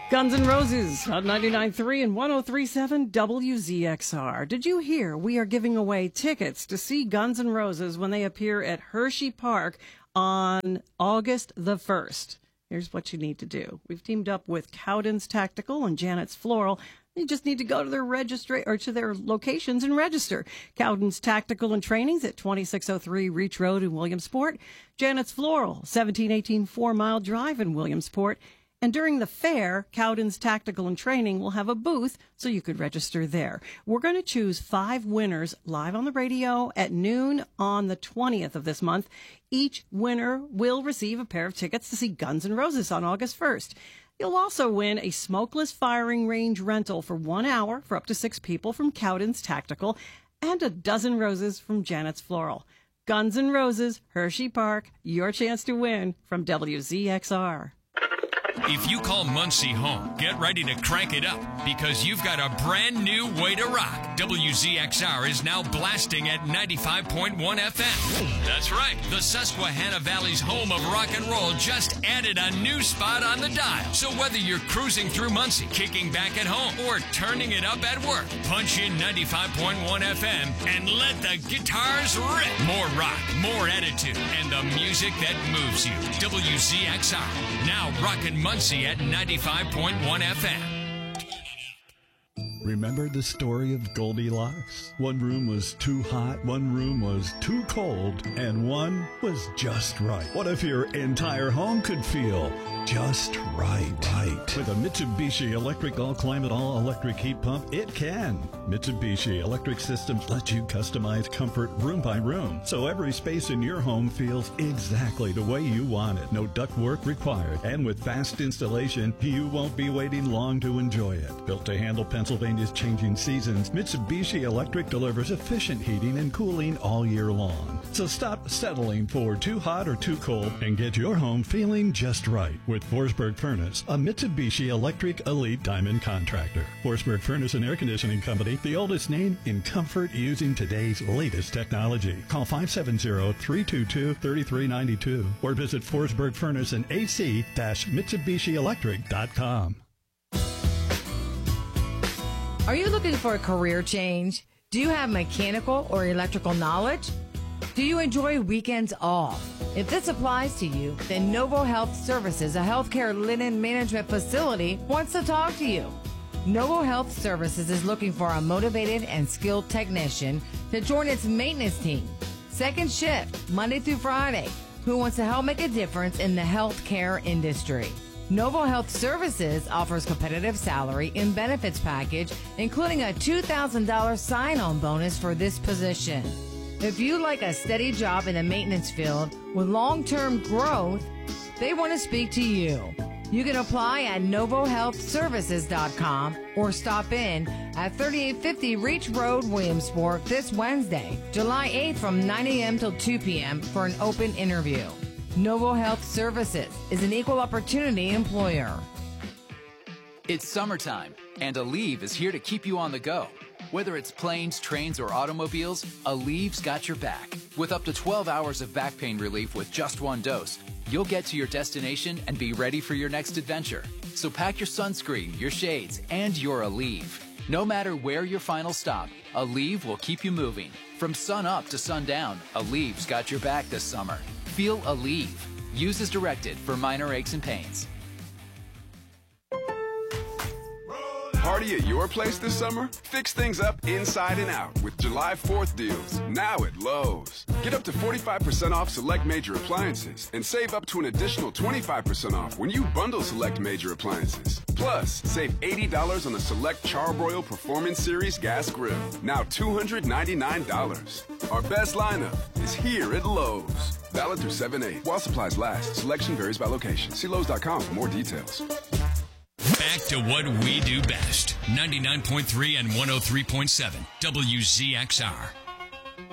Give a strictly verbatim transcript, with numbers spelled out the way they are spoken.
Guns N' Roses on ninety-nine point three and one oh three point seven W Z X R. Did you hear we are giving away tickets to see Guns N' Roses when they appear at Hershey Park on August the first? Here's what you need to do. We've teamed up with Cowden's Tactical and Janet's Floral. You just need to go to their registra- or to their locations and register. Cowden's Tactical and Trainings at twenty-six oh three Reach Road in Williamsport. Janet's Floral, seventeen eighteen Four Mile Drive in Williamsport. And during the fair, Cowden's Tactical and Training will have a booth, so you could register there. We're going to choose five winners live on the radio at noon on the twentieth of this month. Each winner will receive a pair of tickets to see Guns N' Roses on August first. You'll also win a smokeless firing range rental for one hour for up to six people from Cowden's Tactical and a dozen roses from Janet's Floral. Guns N' Roses, Hershey Park, your chance to win from W Z X R. If you call Muncie home, get ready to crank it up because you've got a brand new way to rock. W Z X R is now blasting at ninety-five point one F M. That's right. The Susquehanna Valley's home of rock and roll just added a new spot on the dial. So whether you're cruising through Muncie, kicking back at home, or turning it up at work, punch in ninety-five point one F M and let the guitars rip. More rock, more attitude, and the music that moves you. W Z X R, now rockin' Muncie at ninety-five point one F M. Remember the story of Goldilocks? One room was too hot, one room was too cold, and one was just right. What if your entire home could feel just right? Right. With a Mitsubishi Electric All-Climate All-Electric Heat Pump, it can. Mitsubishi Electric Systems lets you customize comfort room by room, so every space in your home feels exactly the way you want it. No ductwork required. And with fast installation, you won't be waiting long to enjoy it. Built to handle Pennsylvania's changing seasons, Mitsubishi Electric delivers efficient heating and cooling all year long. So stop settling for too hot or too cold and get your home feeling just right with Forsberg Furnace, a Mitsubishi Electric Elite Diamond contractor. Forsberg Furnace and Air Conditioning Company, the oldest name in comfort using today's latest technology. Call five seven zero, three two two, three three nine two or visit Forsberg Furnace and A C Mitsubishi Electric dot com. Are you looking for a career change? Do you have mechanical or electrical knowledge? Do you enjoy weekends off? If this applies to you, then Novo Health Services, a healthcare linen management facility, wants to talk to you. Novo Health Services is looking for a motivated and skilled technician to join its maintenance team. Second shift, Monday through Friday, who wants to help make a difference in the healthcare industry. Novo Health Services offers competitive salary and benefits package, including a two thousand dollars sign-on bonus for this position. If you like a steady job in the maintenance field with long-term growth, they want to speak to you. You can apply at novo health services dot com or stop in at thirty-eight fifty Reach Road, Williamsport this Wednesday, July eighth from nine a.m. till two p.m. for an open interview. Novo Health Services is an equal opportunity employer. It's summertime, and Aleve is here to keep you on the go. Whether it's planes, trains, or automobiles, Aleve's got your back. With up to twelve hours of back pain relief with just one dose, you'll get to your destination and be ready for your next adventure. So pack your sunscreen, your shades, and your Aleve. No matter where your final stop, Aleve will keep you moving. From sun up to sundown, Aleve's got your back this summer. Feel Aleve. Use as directed for minor aches and pains. Party at your place this summer? Fix things up inside and out with July fourth deals, now at Lowe's. Get up to forty-five percent off select major appliances and save up to an additional twenty-five percent off when you bundle select major appliances. Plus, save eighty dollars on the select Charbroil Performance Series gas grill, now two hundred ninety-nine dollars. Our best lineup is here at Lowe's. Valid through seven eight. While supplies last, selection varies by location. See Lowe's dot com for more details. Back to what we do best. ninety-nine point three and one oh three point seven W Z X R.